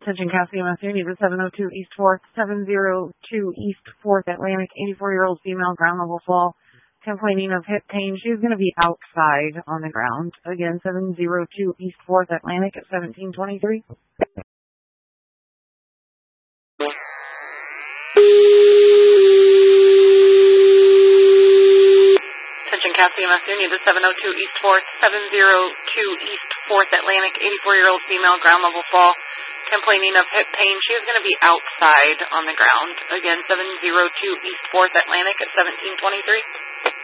Attention Cassie Matthew, needed 702 East 4th, 702 East 4th Atlantic, 84-year-old female, ground level fall, complaining of hip pain. She's going to be outside on the ground. Again, 702 East 4th Atlantic at 1723. Attention Cassie Matthew, needed 702 East 4th, 702 East 4th Atlantic, 84-year-old female, ground level fall, complaining of hip pain. She is going to be outside on the ground. Again, 702 East 4th Atlantic at 1723.